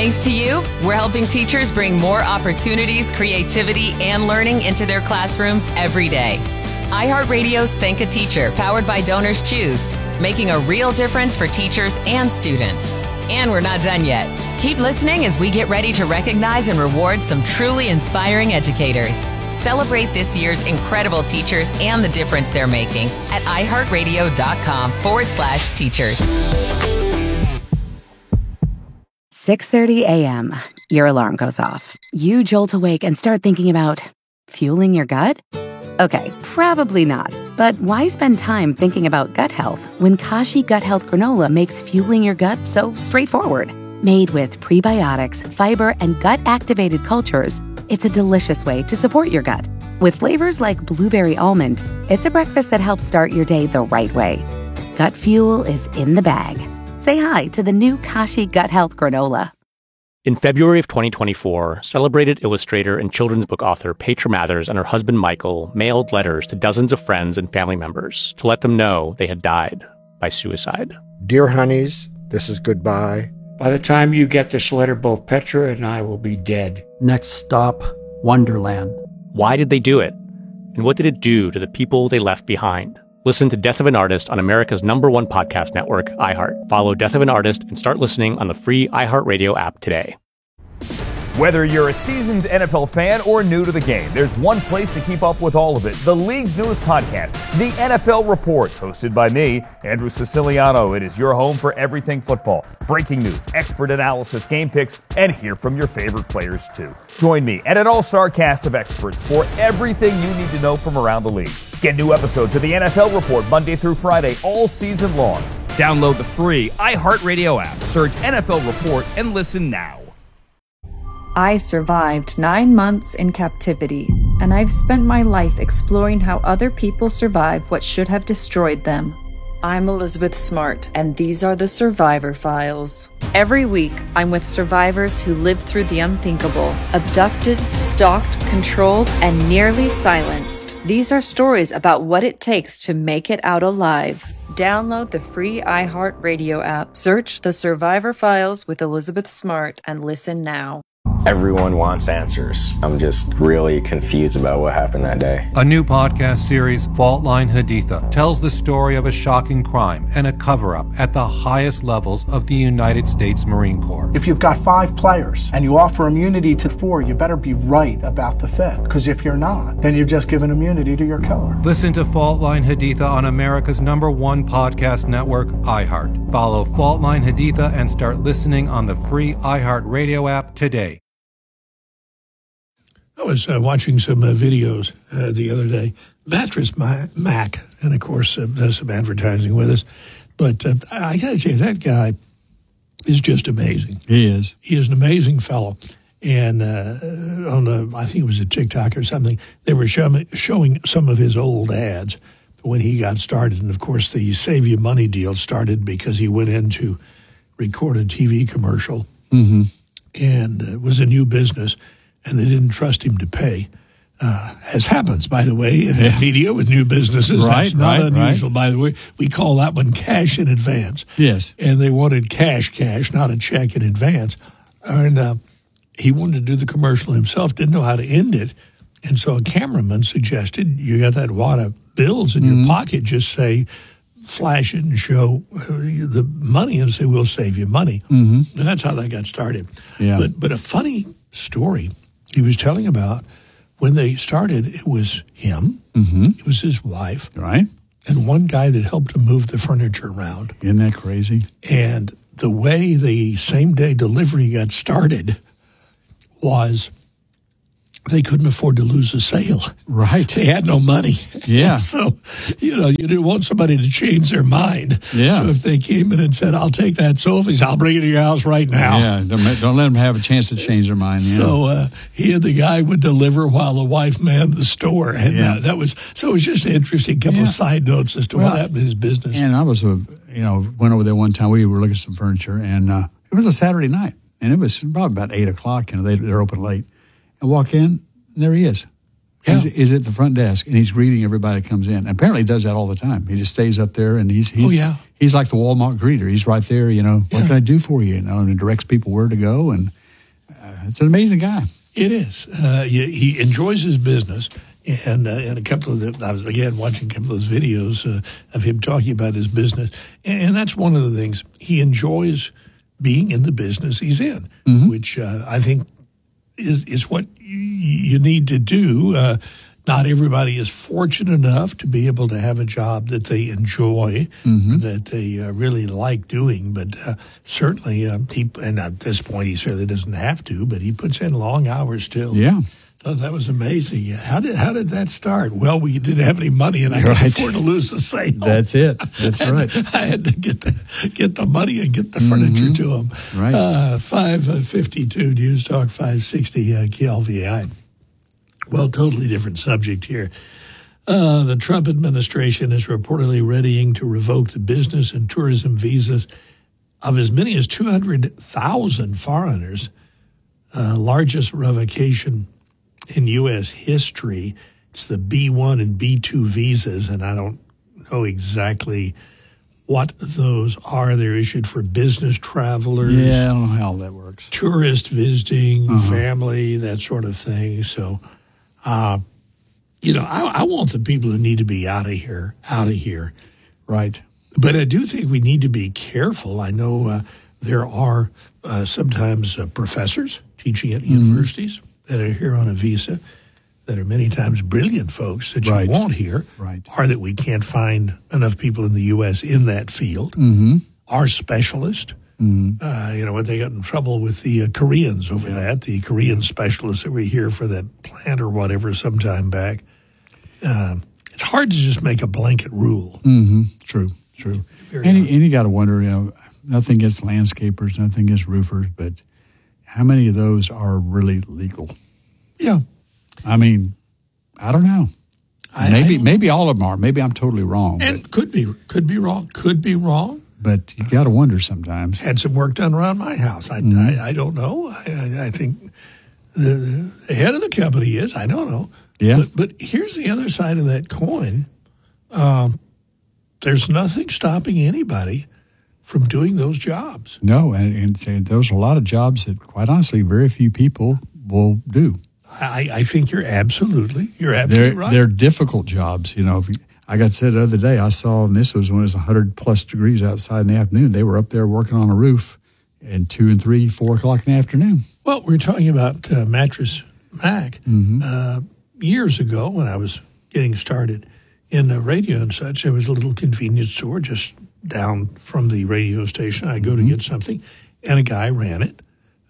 Thanks to you, we're helping teachers bring more opportunities, creativity, and learning into their classrooms every day. iHeartRadio's Thank a Teacher, powered by Donors Choose, making a real difference for teachers and students. And we're not done yet. Keep listening as we get ready to recognize and reward some truly inspiring educators. Celebrate this year's incredible teachers and the difference they're making at iHeartRadio.com/teachers. 6:30 a.m. Your alarm goes off. You jolt awake and start thinking about fueling your gut? Okay, probably not. But why spend time thinking about gut health when Kashi Gut Health Granola makes fueling your gut so straightforward? Made with prebiotics, fiber, and gut-activated cultures, it's a delicious way to support your gut. With flavors like blueberry almond, it's a breakfast that helps start your day the right way. Gut fuel is in the bag. Say hi to the new Kashi Gut Health Granola. In February of 2024, celebrated illustrator and children's book author Petra Mathers and her husband Michael mailed letters to dozens of friends and family members to let them know they had died by suicide. Dear honeys, this is goodbye. By the time you get this letter, both Petra and I will be dead. Next stop, Wonderland. Why did they do it? And what did it do to the people they left behind? Listen to Death of an Artist on America's #1 podcast network, iHeart. Follow Death of an Artist and start listening on the free iHeartRadio app today. Whether you're a seasoned NFL fan or new to the game, there's one place to keep up with all of it. The league's newest podcast, The NFL Report, hosted by me, Andrew Siciliano. It is your home for everything football. Breaking news, expert analysis, game picks, and hear from your favorite players too. Join me and an all-star cast of experts for everything you need to know from around the league. Get new episodes of The NFL Report Monday through Friday all season long. Download the free iHeartRadio app. Search NFL Report and listen now. I survived 9 months in captivity, and I've spent my life exploring how other people survive what should have destroyed them. I'm Elizabeth Smart, and these are the Survivor Files. Every week, I'm with survivors who lived through the unthinkable, abducted, stalked, controlled, and nearly silenced. These are stories about what it takes to make it out alive. Download the free iHeartRadio app, search The Survivor Files with Elizabeth Smart, and listen now. Everyone wants answers. I'm just really confused about what happened that day. A new podcast series, Fault Line Haditha, tells the story of a shocking crime and a cover-up at the highest levels of the United States Marine Corps. If you've got 5 players and you offer immunity to 4, you better be right about the 5th. Because if you're not, then you've just given immunity to your killer. Listen to Fault Line Haditha on America's #1 podcast network, iHeart. Follow Fault Line Haditha and start listening on the free iHeartRadio app today. I was watching some videos the other day. Mattress Mac, and of course, does some advertising with us. But I got to tell you, that guy is just amazing. He is. He is an amazing fellow. And I think it was a TikTok or something, they were showing some of his old ads when he got started. And, of course, the Save You Money deal started because he went in to record a TV commercial and it was a new business. And they didn't trust him to pay, as happens, by the way, in media with new businesses. Right, That's not unusual, by the way. We call that one cash in advance. Yes. And they wanted cash, not a check in advance. And he wanted to do the commercial himself, didn't know how to end it. And so a cameraman suggested, you got that wad of bills in your pocket, just say, flash it and show the money and say, we'll save you money. And that's how that got started. Yeah. But a funny story he was telling about when they started, it was him, it was his wife, right, and one guy that helped him move the furniture around. Isn't that crazy? And the way the same-day delivery got started was they couldn't afford to lose a sale. Right. They had no money. Yeah. So, you didn't want somebody to change their mind. Yeah. So if they came in and said, I'll take that sofa, he said, I'll bring it to your house right now. Yeah, don't let them have a chance to change their mind. Yeah. So he and the guy would deliver while the wife manned the store. And it was just an interesting couple of side notes as to what happened in his business. And I was, went over there one time. We were looking at some furniture, and it was a Saturday night. And it was probably about 8 o'clock. They're open late. I walk in, and there he is. Yeah. He's at the front desk, and he's greeting everybody that comes in. Apparently, he does that all the time. He just stays up there, and he's like the Walmart greeter. He's right there, what can I do for you? And he directs people where to go, and it's an amazing guy. It is. He enjoys his business, and a couple of I was, again, watching a couple of those videos of him talking about his business, and that's one of the things. He enjoys being in the business he's in, which I think is what you need to do. Not everybody is fortunate enough to be able to have a job that they enjoy, that they really like doing. But certainly, and at this point, he certainly doesn't have to, but he puts in long hours still. Yeah. Thought that was amazing. How did that start? Well, we didn't have any money, and I couldn't afford to lose the sale. That's it. That's right. I had to get the money and get the furniture to him. Right. 552 News Talk 560 KLVI. Well, totally different subject here. The Trump administration is reportedly readying to revoke the business and tourism visas of as many as 200,000 foreigners, largest revocation in U.S. history. It's the B1 and B2 visas, and I don't know exactly what those are. They're issued for business travelers. Yeah, I don't know how that works. Tourist visiting, family, that sort of thing. So, I want the people who need to be out of here. Right. But I do think we need to be careful. I know there are sometimes professors teaching at universities that are here on a visa that are many times brilliant folks that you want here, or that we can't find enough people in the U.S. in that field, are specialists. When they got in trouble with the Koreans over that, the Korean specialists that were here for that plant or whatever some time back. It's hard to just make a blanket rule. True. And you got to wonder, nothing against landscapers, nothing against roofers, but how many of those are really legal? Yeah. I mean, I don't know. Maybe all of them are. Maybe I'm totally wrong. And could be wrong. But you got to wonder sometimes. Had some work done around my house. I don't know. I think the head of the company is. I don't know. Yeah. But here's the other side of that coin. There's nothing stopping anybody from doing those jobs. No, and those are a lot of jobs that, quite honestly, very few people will do. I think you're absolutely right. They're difficult jobs. I got said the other day, I saw, and this was when it was 100+ degrees outside in the afternoon, they were up there working on a roof at 2 and 3, 4 o'clock in the afternoon. Well, we're talking about Mattress Mac. Years ago when I was getting started in the radio and such, there was a little convenience store just down from the radio station. I'd go to get something, and a guy ran it.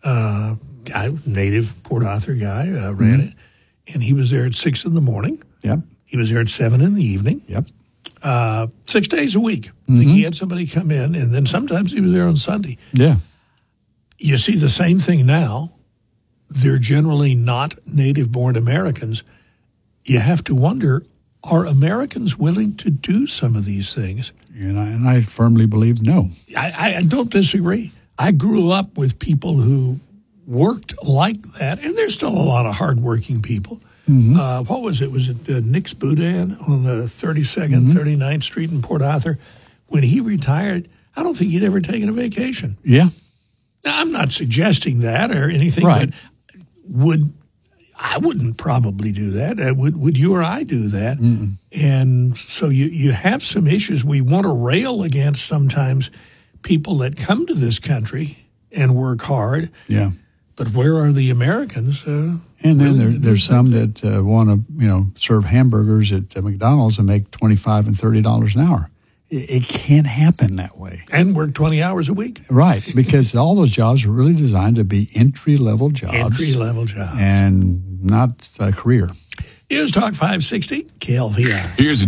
Native Port Arthur guy ran it, and he was there at 6 in the morning. Yep. He was there at 7 in the evening. Yep. 6 days a week. I think he had somebody come in, and then sometimes he was there on Sunday. Yeah. You see the same thing now. They're generally not native-born Americans. You have to wonder, are Americans willing to do some of these things? And I firmly believe no. I don't disagrry. I grew up with people who worked like that, and there's still a lot of hardworking people. What was it? Was it Nick's Boudin on the 32nd, 39th Street in Port Arthur? When he retired, I don't think he'd ever taken a vacation. Yeah. Now, I'm not suggesting that or anything, but I wouldn't probably do that. Would you or I do that? And so you have some issues. We want to rail against sometimes people that come to this country and work hard. Yeah. But where are the Americans? And then there's some that want to, serve hamburgers at McDonald's and make $25 and $30 an hour. It can't happen that way. And work 20 hours a week. Right, because all those jobs are really designed to be entry-level jobs. Entry-level jobs. And not a career. News Talk 560, KLVI.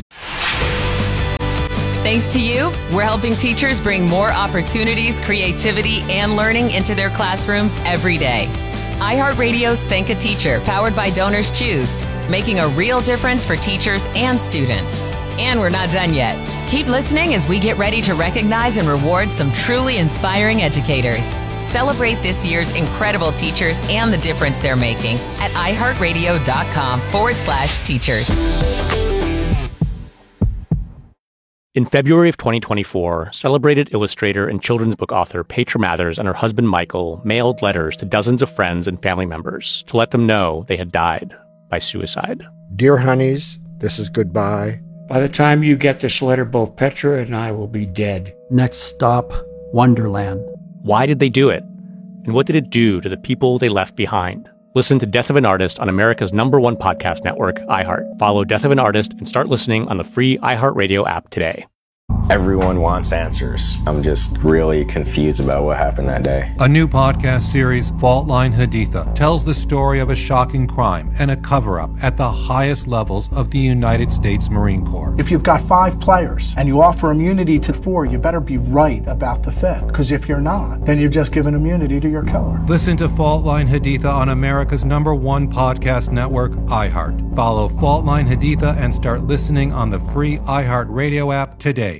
Thanks to you, we're helping teachers bring more opportunities, creativity, and learning into their classrooms every day. iHeartRadio's Thank a Teacher, powered by Donors Choose, making a real difference for teachers and students. And we're not done yet. Keep listening as we get ready to recognize and reward some truly inspiring educators. Celebrate this year's incredible teachers and the difference they're making at iHeartRadio.com/teachers. In February of 2024, celebrated illustrator and children's book author Petra Mathers and her husband Michael mailed letters to dozens of friends and family members to let them know they had died by suicide. Dear honeys, this is goodbye. By the time you get this letter, both Petra and I will be dead. Next stop, Wonderland. Why did they do it? And what did it do to the people they left behind? Listen to Death of an Artist on America's #1 podcast network, iHeart. Follow Death of an Artist and start listening on the free iHeartRadio app today. Everyone wants answers. I'm just really confused about what happened that day. A new podcast series, Fault Line Haditha, tells the story of a shocking crime and a cover-up at the highest levels of the United States Marine Corps. If you've got 5 players and you offer immunity to 4, you better be right about the 5th. Because if you're not, then you've just given immunity to your killer. Listen to Fault Line Haditha on America's #1 podcast network, iHeart. Follow Fault Line Haditha and start listening on the free iHeartRadio app today.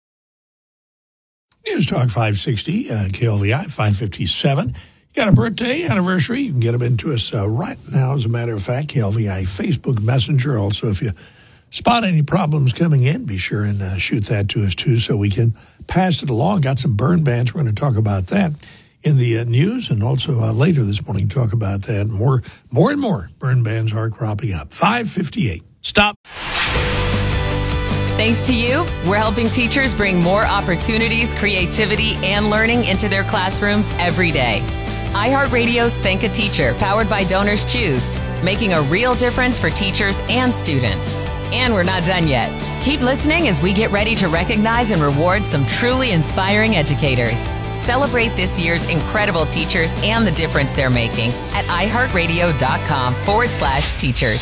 News Talk 560, KLVI 557. You got a birthday, anniversary, you can get them into us right now, as a matter of fact. KLVI Facebook Messenger. Also, if you spot any problems coming in, be sure and shoot that to us, too, so we can pass it along. Got some burn bans. We're going to talk about that in the news, and also later this morning talk about that. More and more burn bans are cropping up. 558. Stop. Thanks to you, we're helping teachers bring more opportunities, creativity, and learning into their classrooms every day. iHeartRadio's Thank a Teacher, powered by Donors Choose, making a real difference for teachers and students. And we're not done yet. Keep listening as we get ready to recognize and reward some truly inspiring educators. Celebrate this year's incredible teachers and the difference they're making at iHeartRadio.com/teachers.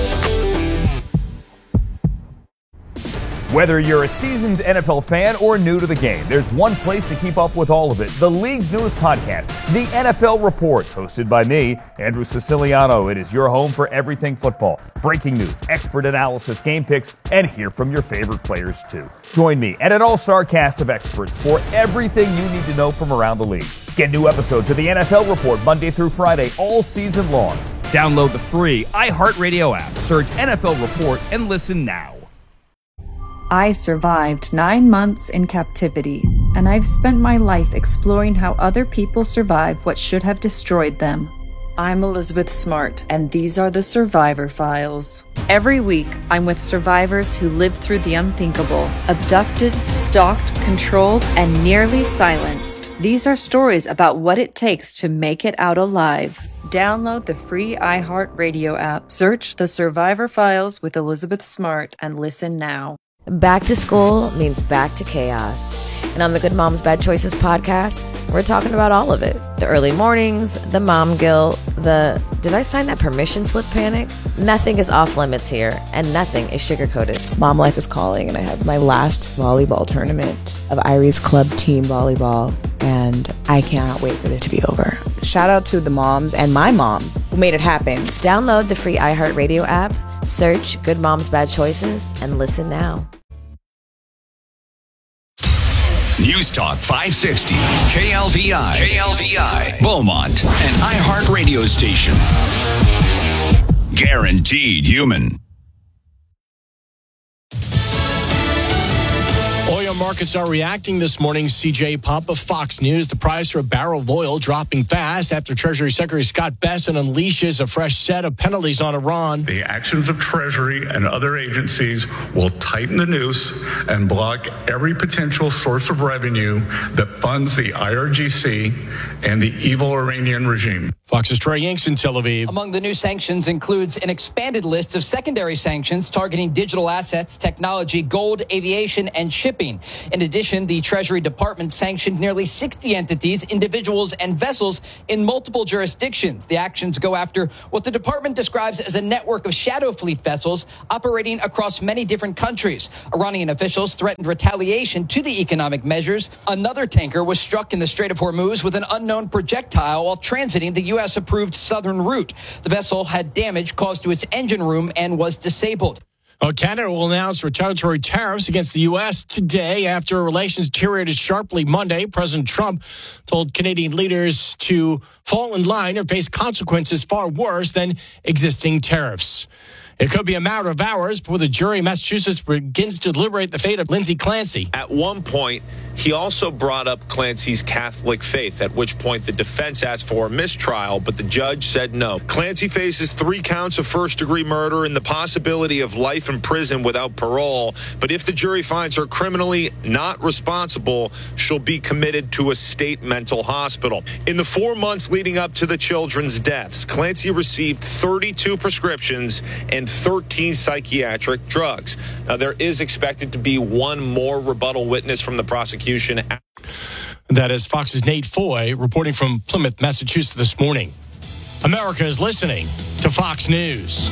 Whether you're a seasoned NFL fan or new to the game, there's one place to keep up with all of it. The league's newest podcast, The NFL Report, hosted by me, Andrew Siciliano. It is your home for everything football. Breaking news, expert analysis, game picks, and hear from your favorite players, too. Join me and an all-star cast of experts for everything you need to know from around the league. Get new episodes of The NFL Report Monday through Friday all season long. Download the free iHeartRadio app. Search NFL Report and listen now. I survived 9 months in captivity, and I've spent my life exploring how other people survive what should have destroyed them. I'm Elizabeth Smart, and these are the Survivor Files. Every week, I'm with survivors who lived through the unthinkable, abducted, stalked, controlled, and nearly silenced. These are stories about what it takes to make it out alive. Download the free iHeartRadio app, search The Survivor Files with Elizabeth Smart, and listen now. Back to school means back to chaos. And on the Good Moms Bad Choices podcast, we're talking about all of it. The early mornings, the mom guilt, the did I sign that permission slip panic? Nothing is off limits here, and nothing is sugar-coated. Mom life is calling, and I have my last volleyball tournament of Irie's club team volleyball, and I cannot wait for it to be over. Shout out to the moms and my mom who made it happen. Download the free iHeartRadio app, search Good Moms Bad Choices, and listen now. News Talk 560, KLVI, Beaumont, an iHeart radio station. Guaranteed human. Oil markets are reacting this morning. CJ Pup of Fox News. The price for a barrel of oil dropping fast after Treasury Secretary Scott Bessent unleashes a fresh set of penalties on Iran. The actions of Treasury and other agencies will tighten the noose and block every potential source of revenue that funds the IRGC and the evil Iranian regime. Fox's Trey Yanks in Tel Aviv. Among the new sanctions includes an expanded list of secondary sanctions targeting digital assets, technology, gold, aviation, and shipping. In addition, the Treasury Department sanctioned nearly 60 entities, individuals, and vessels in multiple jurisdictions. The actions go after what the department describes as a network of shadow fleet vessels operating across many different countries. Iranian officials threatened retaliation to the economic measures. Another tanker was struck in the Strait of Hormuz with an unknown projectile while transiting the U.S.-approved southern route. The vessel had damage caused to its engine room and was disabled. Well, Canada will announce retaliatory tariffs against the U.S. today after relations deteriorated sharply Monday. President Trump told Canadian leaders to fall in line or face consequences far worse than existing tariffs. It could be a matter of hours before the jury in Massachusetts begins to deliberate the fate of Lindsay Clancy. At one point, he also brought up Clancy's Catholic faith, at which point the defense asked for a mistrial, but the judge said no. Clancy faces 3 counts of first-degree murder and the possibility of life in prison without parole. But if the jury finds her criminally not responsible, she'll be committed to a state mental hospital. In the 4 months leading up to the children's deaths, Clancy received 32 prescriptions and 13 psychiatric drugs. Now, there is expected to be one more rebuttal witness from the prosecution. That is Fox's Nate Foy reporting from Plymouth, Massachusetts this morning. America is listening to Fox News.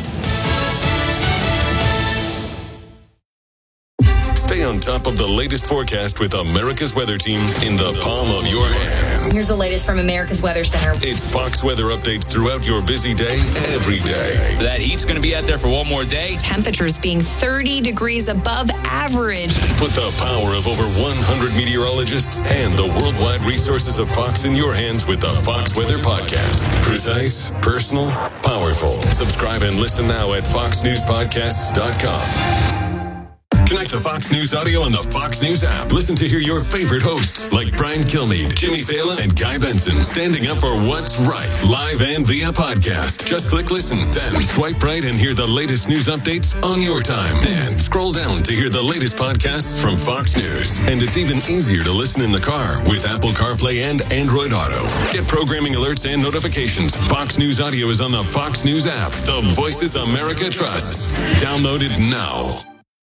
Stay on top of the latest forecast with America's Weather Team in the palm of your hand. Here's the latest from America's Weather Center. It's Fox weather updates throughout your busy day, every day. That heat's going to be out there for one more day. Temperatures being 30 degrees above average. Put the power of over 100 meteorologists and the worldwide resources of Fox in your hands with the Fox Weather Podcast. Precise, personal, powerful. Subscribe and listen now at foxnewspodcasts.com. Connect to Fox News Audio on the Fox News app. Listen to hear your favorite hosts like Brian Kilmeade, Jimmy Fallon, and Guy Benson standing up for what's right, live and via podcast. Just click listen, then swipe right and hear the latest news updates on your time. And scroll down to hear the latest podcasts from Fox News. And it's even easier to listen in the car with Apple CarPlay and Android Auto. Get programming alerts and notifications. Fox News Audio is on the Fox News app. The voices America trusts. Download it now.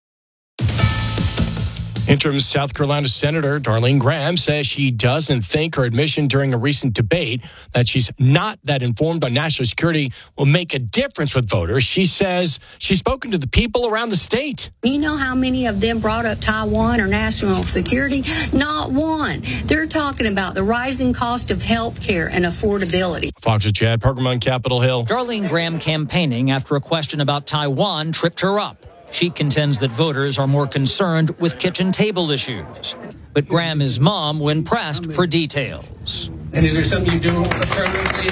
Interim South Carolina Senator Darlene Graham says she doesn't think her admission during a recent debate that she's not that informed on national security will make a difference with voters. She says she's spoken to the people around the state. You know how many of them brought up Taiwan or national security? Not one. They're talking about the rising cost of health care and affordability. Fox's Chad Pergram on Capitol Hill. Darlene Graham campaigning after a question about Taiwan tripped her up. She contends that voters are more concerned with kitchen table issues. But Graham is mom when pressed for details. And is there something you do affirmatively?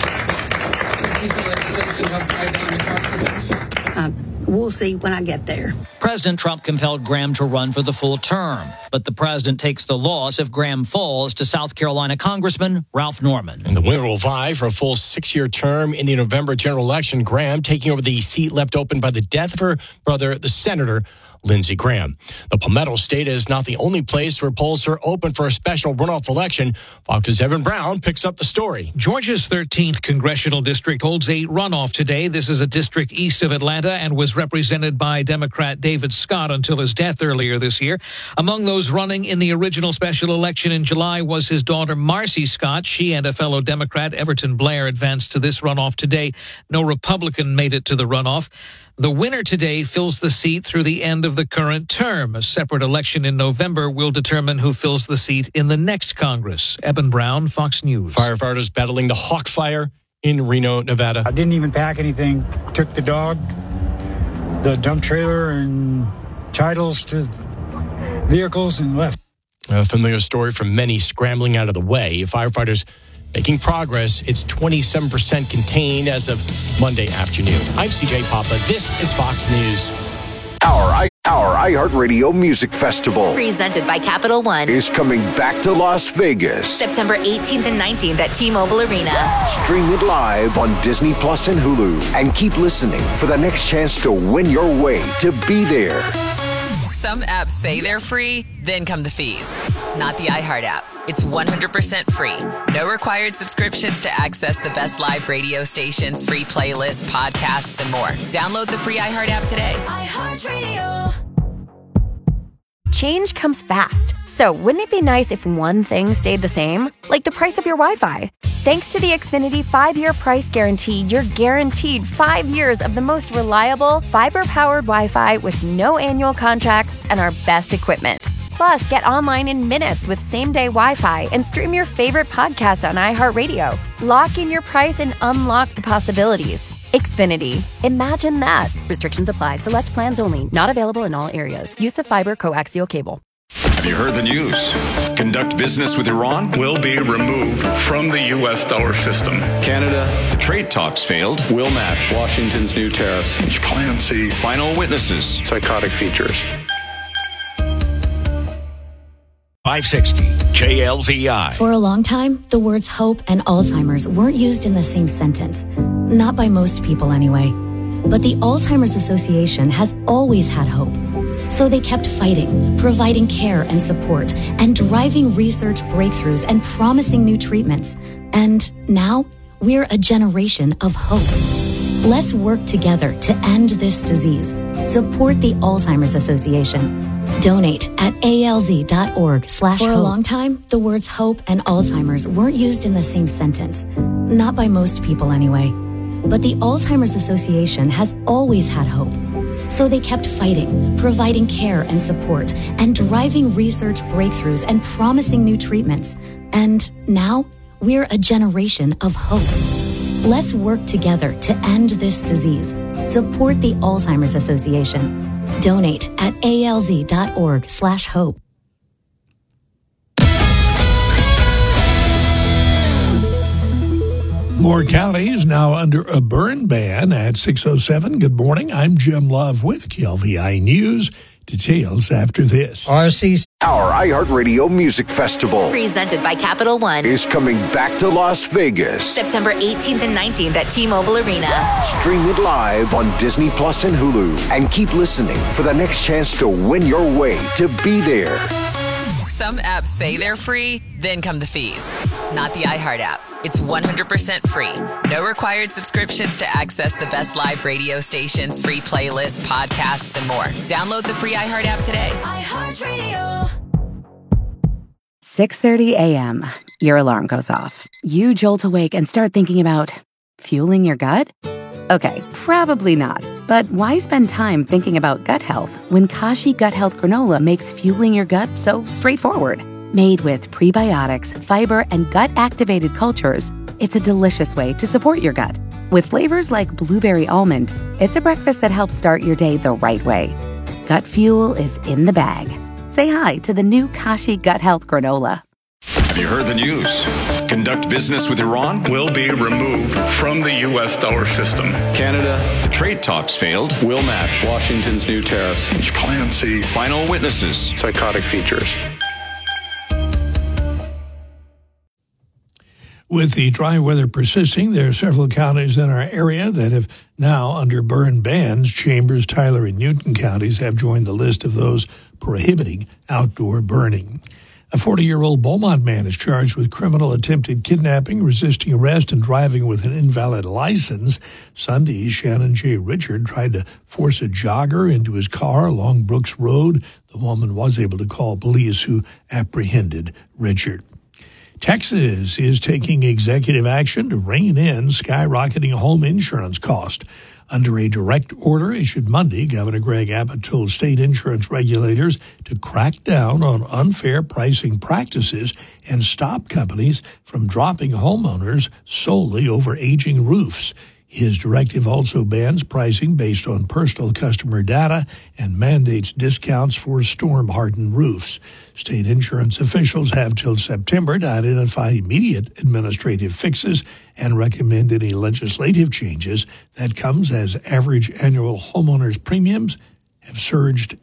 Piece of legislation help tie down the cost of this? We'll see when I get there. President Trump compelled Graham to run for the full term, but the president takes the loss if Graham falls to South Carolina Congressman Ralph Norman. And the winner will vie for a full 6-year term in the November general election. Graham taking over the seat left open by the death of her brother, the Senator Lindsey Graham. The Palmetto State is not the only place where polls are open for a special runoff election. Fox's Evan Brown picks up the story. Georgia's 13th congressional district holds a runoff today. This is a district east of Atlanta and was represented by Democrat David Scott until his death earlier this year. Among those running in the original special election in July was his daughter Marcy Scott. She and a fellow Democrat, Everton Blair, advanced to this runoff today. No Republican made it to the runoff. The winner today fills the seat through the end of the current term. A separate election in November will determine who fills the seat in the next Congress. Eben Brown, Fox News. Firefighters battling the Hawk Fire in Reno, Nevada. I didn't even pack anything. Took the dog, the dump trailer, and titles to vehicles and left. A familiar story from many scrambling out of the way. Firefighters making progress. It's 27% contained as of Monday afternoon. I'm CJ Papa. This is Fox News. Our iHeartRadio Music Festival, presented by Capital One, is coming back to Las Vegas. September 18th and 19th at T-Mobile Arena. Stream it live on Disney Plus and Hulu. And keep listening for the next chance to win your way to be there. Some apps say they're free, then come the fees. Not the iHeart app. It's 100% free. No required subscriptions to access the best live radio stations, free playlists, podcasts, and more. Download the free iHeart app today. iHeartRadio. Change comes fast. So wouldn't it be nice if one thing stayed the same? Like the price of your Wi-Fi. Thanks to the Xfinity 5-year price guarantee, you're guaranteed 5 years of the most reliable, fiber-powered Wi-Fi with no annual contracts and our best equipment. Plus, get online in minutes with same-day Wi-Fi and stream your favorite podcast on iHeartRadio. Lock in your price and unlock the possibilities. Xfinity. Imagine that. Restrictions apply. Select plans only. Not available in all areas. Use of fiber coaxial cable. Have you heard the news? Conduct business with Iran? Will be removed from the U.S. dollar system. Canada. Trade talks failed. Will match Washington's new tariffs. Plan C. Final witnesses. Psychotic features. 560 KLVI. For a long time, the words hope and Alzheimer's weren't used in the same sentence. Not by most people, anyway. But the Alzheimer's Association has always had hope. So they kept fighting, providing care and support, and driving research breakthroughs and promising new treatments. And now, we're a generation of hope. Let's work together to end this disease. Support the Alzheimer's Association. Donate at alz.org/hope. For a long time, the words hope and Alzheimer's weren't used in the same sentence. Not by most people, anyway. But the Alzheimer's Association has always had hope. So they kept fighting, providing care and support, and driving research breakthroughs and promising new treatments. And now, we're a generation of hope. Let's work together to end this disease. Support the Alzheimer's Association. Donate at alz.org/hope. More counties now under a burn ban at 6:07. Good morning. I'm Jim Love with KLVI News. Details after this. Our iHeartRadio Music Festival, Presented by Capital One, is coming back to Las Vegas. September 18th and 19th at T-Mobile Arena. Stream it live on Disney Plus and Hulu. And keep listening for the next chance to win your way to be there. Some apps say they're free, then come the fees. Not the iHeart app. It's 100% free. No required subscriptions to access the best live radio stations, free playlists, podcasts, and more. Download the free iHeart app today. iHeartRadio. 6:30 a.m. Your alarm goes off. You jolt awake and start thinking about fueling your gut? Okay, probably not. But why spend time thinking about gut health when Kashi Gut Health Granola makes fueling your gut so straightforward? Made with prebiotics, fiber, and gut-activated cultures, it's a delicious way to support your gut. With flavors like blueberry almond, it's a breakfast that helps start your day the right way. Gut fuel is in the bag. Say hi to the new Kashi Gut Health Granola. Have you heard the news? Conduct business with Iran? Will be removed from the U.S. dollar system. Canada. Trade talks failed. Will match Washington's new tariffs. Plan C. Final witnesses. Psychotic features. With the dry weather persisting, there are several counties in our area that have now under burn bans. Chambers, Tyler, and Newton counties have joined the list of those prohibiting outdoor burning. A 40-year-old Beaumont man is charged with criminal attempted kidnapping, resisting arrest, and driving with an invalid license. Sunday, Shannon J. Richard tried to force a jogger into his car along Brooks Road. The woman was able to call police, who apprehended Richard. Texas is taking executive action to rein in skyrocketing home insurance costs. Under a direct order issued Monday, Governor Greg Abbott told state insurance regulators to crack down on unfair pricing practices and stop companies from dropping homeowners solely over aging roofs. His directive also bans pricing based on personal customer data and mandates discounts for storm-hardened roofs. State insurance officials have till September to identify immediate administrative fixes and recommend any legislative changes. That comes as average annual homeowners' premiums have surged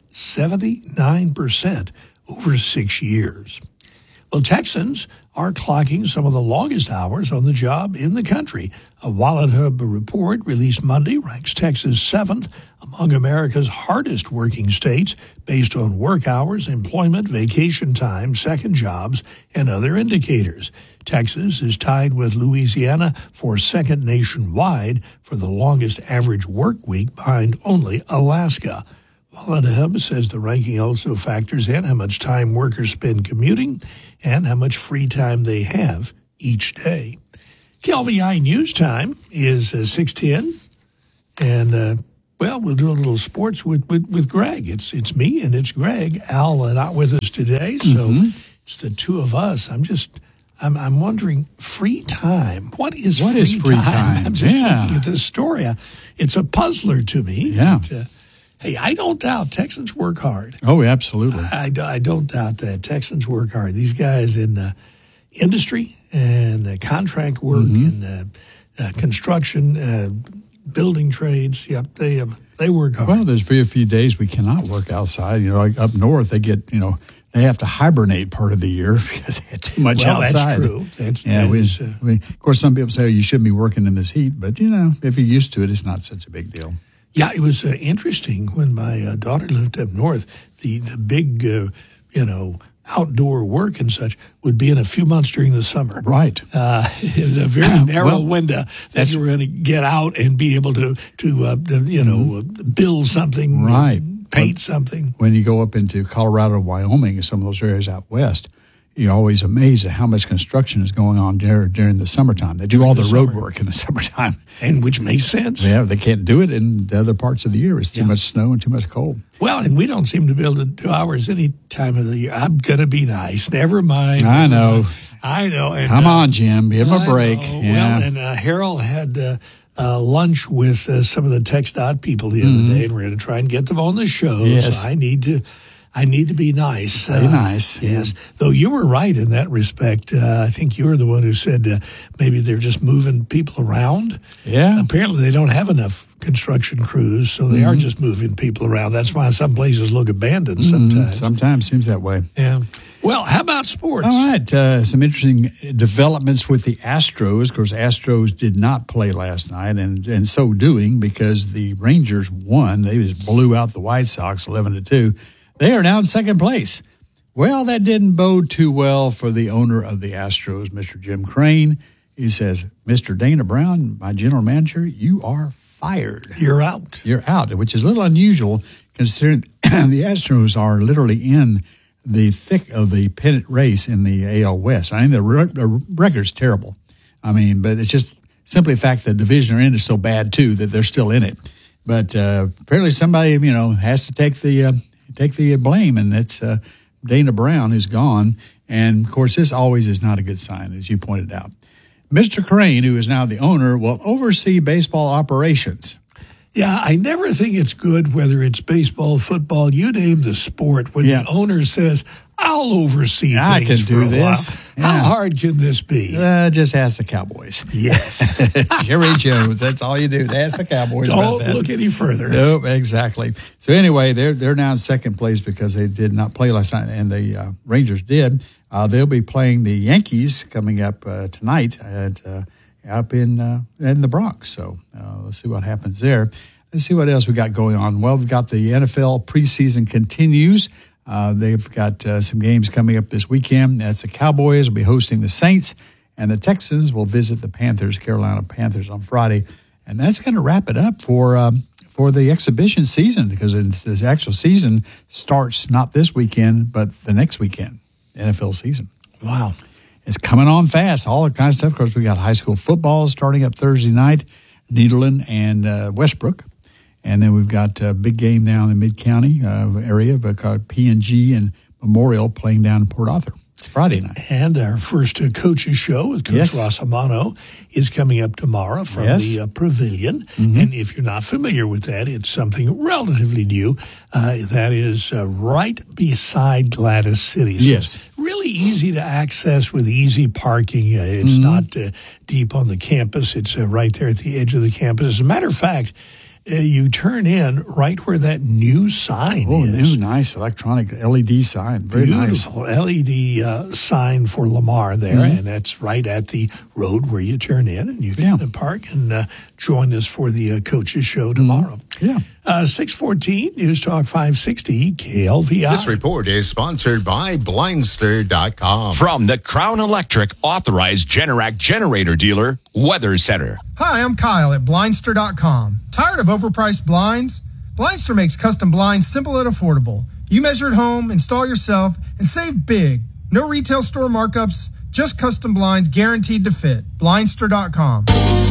79% over 6 years. Well, Texans are clocking some of the longest hours on the job in the country. A WalletHub report released Monday ranks Texas 7th among America's hardest working states based on work hours, employment, vacation time, second jobs, and other indicators. Texas is tied with Louisiana for second nationwide for the longest average work week, behind only Alaska. WalletHub says the ranking also factors in how much time workers spend commuting and how much free time they have each day. KLVI News Time is 6:10, and we'll do a little sports with Greg. It's me and it's Greg. Al not with us today, so it's the two of us. I'm wondering, free time. What is free time? I'm just looking at this story. It's a puzzler to me. Yeah. But, hey, I don't doubt Texans work hard. Oh, absolutely. I don't doubt that. Texans work hard. These guys in industry and contract work and construction, building trades, they work hard. Well, there's very few days we cannot work outside. Like up north, they get, they have to hibernate part of the year because they had too much outside. That's true. Of course, some people say you shouldn't be working in this heat, but, if you're used to it, it's not such a big deal. Yeah, it was interesting when my daughter lived up north. The big, outdoor work and such would be in a few months during the summer. Right. It was a very narrow window that you were going to get out and be able to build something, right, paint something. When you go up into Colorado, Wyoming, and some of those areas out west, you're always amazed at how much construction is going on there during the summertime. They do all the road work in the summertime. And which makes sense. Yeah, they can't do it in the other parts of the year. It's too much snow and too much cold. Well, and we don't seem to be able to do ours any time of the year. I'm going to be nice. Never mind. I know. And, come on, Jim. Give him a break. Yeah. Well, and Harold had lunch with some of the TxDOT people the other day, and we're going to try and get them on the show. Yes. So I need to be nice. Be nice. Yes. Though you were right in that respect. I think you were the one who said maybe they're just moving people around. Yeah. Apparently they don't have enough construction crews, so they are just moving people around. That's why some places look abandoned sometimes. Sometimes seems that way. Yeah. Well, how about sports? All right. Some interesting developments with the Astros. Of course, Astros did not play last night, and so doing because the Rangers won. They just blew out the White Sox 11-2. They are now in second place. Well, that didn't bode too well for the owner of the Astros, Mr. Jim Crane. He says, Mr. Dana Brown, my general manager, you are fired. You're out. You're out, which is a little unusual considering the Astros are literally in the thick of the pennant race in the AL West. I mean, the record's terrible. I mean, but it's just simply the fact that the division they're in is so bad, too, that they're still in it. But apparently somebody, has to take the blame, and that's Dana Brown, who's gone. And, of course, this always is not a good sign, as you pointed out. Mr. Crane, who is now the owner, will oversee baseball operations. Yeah, I never think it's good whether it's baseball, football, you name the sport, when the owner says, I'll oversee things I can do this. Yeah. How hard can this be? Just ask the Cowboys. Yes. Jerry Jones, that's all you do. Ask the Cowboys about that. Don't look any further. Nope, exactly. So anyway, they're now in second place because they did not play last night, and the Rangers did. They'll be playing the Yankees coming up tonight up in the Bronx. So let's see what happens there. Let's see what else we got going on. Well, we've got the NFL preseason continues. They've got some games coming up this weekend. That's the Cowboys will be hosting the Saints, and the Texans will visit the Panthers, Carolina Panthers, on Friday. And that's going to wrap it up for the exhibition season, because the actual season starts not this weekend, but the next weekend, NFL season. Wow. It's coming on fast, all that kind of stuff. Of course, we got high school football starting up Thursday night, Nederland and Westbrook. And then we've got a big game down in the Mid-County area called P&G and Memorial playing down in Port Arthur. It's Friday night. And our first coaches show with Coach Ross Amano is coming up tomorrow from the Pavilion. Mm-hmm. And if you're not familiar with that, it's something relatively new. That is right beside Gladys City. So it's really easy to access with easy parking. It's not deep on the campus. It's right there at the edge of the campus. As a matter of fact, you turn in right where that new sign is. New, nice electronic LED sign. Very beautiful nice. LED sign for Lamar there, and that's right at the road where you turn in, and you can park and join us for the coaches show tomorrow. Yeah. 6:14 News Talk 560 KLVI. This report is sponsored by Blindster.com. From the Crown Electric Authorized Generac Generator Dealer, Weather Center. Hi, I'm Kyle at Blindster.com. Tired of overpriced blinds? Blindster makes custom blinds simple and affordable. You measure at home, install yourself, and save big. No retail store markups, just custom blinds guaranteed to fit. Blindster.com.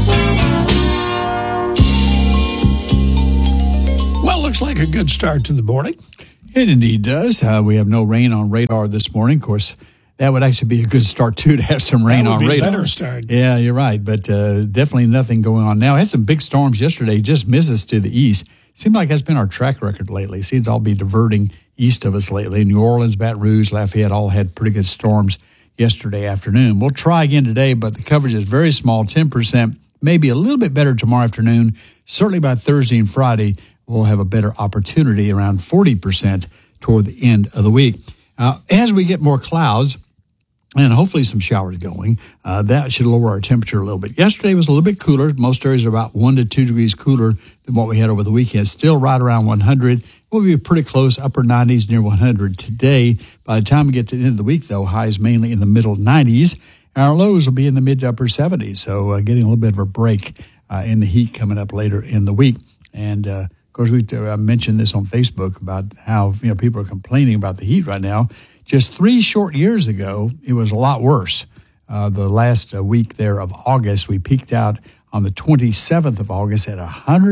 Well, looks like a good start to the morning. It indeed does. We have no rain on radar this morning. Of course, that would actually be a good start, too, to have some rain on radar. Better start. Yeah, you're right. But definitely nothing going on now. Had some big storms yesterday, just missed us to the east. Seemed like that's been our track record lately. Seems to all be diverting east of us lately. New Orleans, Baton Rouge, Lafayette all had pretty good storms yesterday afternoon. We'll try again today, but the coverage is very small, 10%, maybe a little bit better tomorrow afternoon. Certainly by Thursday and Friday, we'll have a better opportunity, around 40% toward the end of the week. As we get more clouds, and hopefully some showers going, that should lower our temperature a little bit. Yesterday was a little bit cooler. Most areas are about 1 to 2 degrees cooler than what we had over the weekend. Still right around 100. We'll be pretty close, upper 90s, near 100 today. By the time we get to the end of the week, though, highs mainly in the middle 90s. Our lows will be in the mid to upper 70s, so getting a little bit of a break in the heat coming up later in the week. And, of course, I mentioned this on Facebook about how people are complaining about the heat right now. Just 3 short years ago, it was a lot worse. The last week there of August, we peaked out on the 27th of August at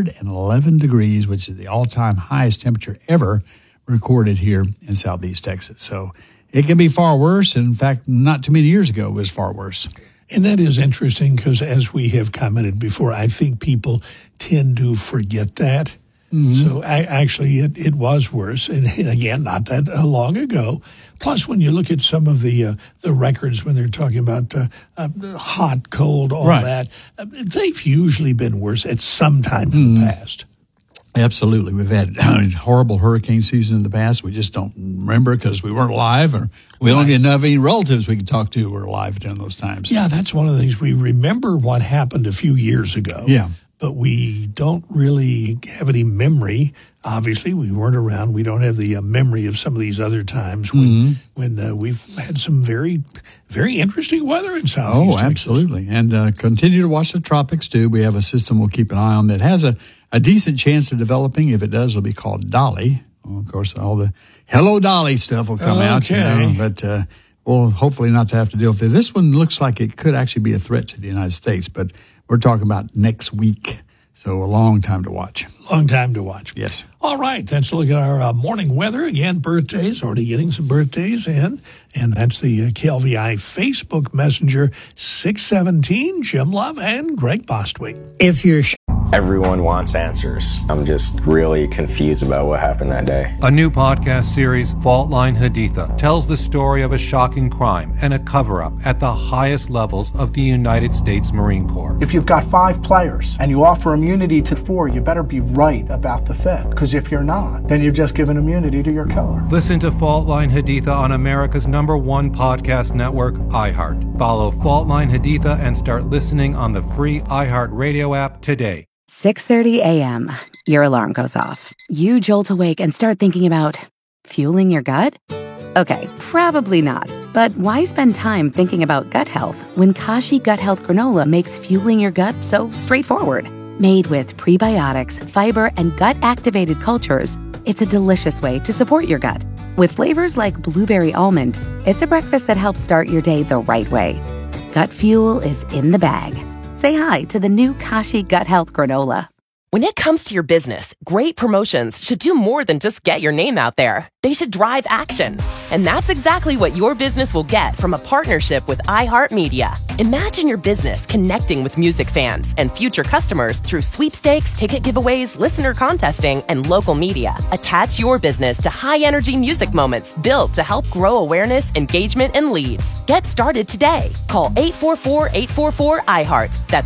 111 degrees, which is the all-time highest temperature ever recorded here in southeast Texas. So it can be far worse. In fact, not too many years ago, it was far worse. And that is interesting because, as we have commented before, I think people tend to forget that. Mm-hmm. So actually, it was worse. And again, not that long ago. Plus, when you look at some of the records when they're talking about hot, cold, all that, they've usually been worse at some time in the past. Absolutely. We've had horrible hurricane season in the past. We just don't remember because we weren't alive, or we don't get enough any relatives we could talk to who were alive during those times. Yeah, that's one of the things. We remember what happened a few years ago. Yeah. But we don't really have any memory. Obviously, we weren't around. We don't have the memory of some of these other times when we've had some very, very interesting weather in Southeast Texas. Absolutely. And continue to watch the tropics, too. We have a system we'll keep an eye on that has a decent chance of developing. If it does, it'll be called Dolly. Well, of course, all the Hello Dolly stuff will come out. But we'll hopefully not to have to deal with it. This one looks like it could actually be a threat to the United States, but we're talking about next week, so a long time to watch. Long time to watch. Yes. All right, let's look at our morning weather. Again, birthdays, already getting some birthdays in. And that's the KLVI Facebook Messenger 617, Jim Love and Greg Bostwick. If you're... Everyone wants answers. I'm just really confused about what happened that day. A new podcast series, Fault Line Haditha, tells the story of a shocking crime and a cover-up at the highest levels of the United States Marine Corps. If you've got 5 players and you offer immunity to 4, you better be right about the 5th. Because if you're not, then you've just given immunity to your killer. Listen to Fault Line Haditha on America's #1 podcast network, iHeart. Follow Fault Line Haditha and start listening on the free iHeart Radio app today. 6:30 a.m. Your alarm goes off. You jolt awake and start thinking about fueling your gut? Okay, probably not. But why spend time thinking about gut health when Kashi Gut Health Granola makes fueling your gut so straightforward? Made with prebiotics, fiber, and gut-activated cultures, it's a delicious way to support your gut. With flavors like blueberry almond, it's a breakfast that helps start your day the right way. Gut fuel is in the bag. Say hi to the new Kashi Gut Health Granola. When it comes to your business, great promotions should do more than just get your name out there. They should drive action. And that's exactly what your business will get from a partnership with iHeartMedia. Imagine your business connecting with music fans and future customers through sweepstakes, ticket giveaways, listener contesting, and local media. Attach your business to high-energy music moments built to help grow awareness, engagement, and leads. Get started today. Call 844-844-iHeart. That's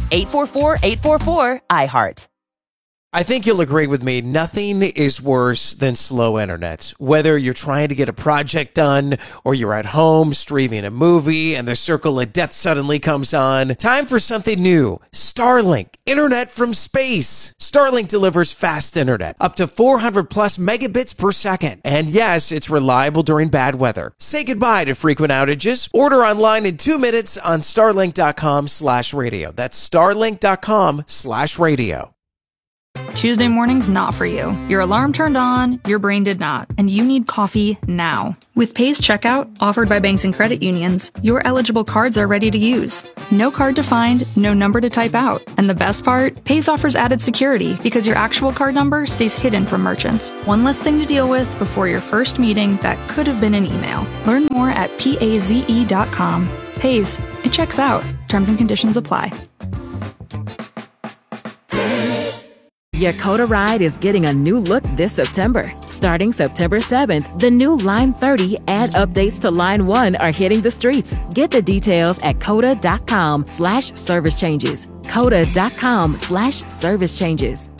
844-844-iHeart. I think you'll agree with me, nothing is worse than slow internet. Whether you're trying to get a project done or you're at home streaming a movie and the circle of death suddenly comes on, time for something new. Starlink, internet from space. Starlink delivers fast internet, up to 400 plus megabits per second. And yes, it's reliable during bad weather. Say goodbye to frequent outages. Order online in 2 minutes on starlink.com/radio. That's starlink.com/radio. Tuesday morning's not for you. Your alarm turned on, your brain did not, and you need coffee now. With Pay's checkout, offered by banks and credit unions, your eligible cards are ready to use. No card to find, no number to type out. And the best part? Pay's offers added security because your actual card number stays hidden from merchants. One less thing to deal with before your first meeting that could have been an email. Learn more at paze.com. Pay's, it checks out. Terms and conditions apply. Your Coda ride is getting a new look this September. Starting September 7th, the new Line 30 and updates to Line 1 are hitting the streets. Get the details at coda.com/service changes. coda.com/service changes.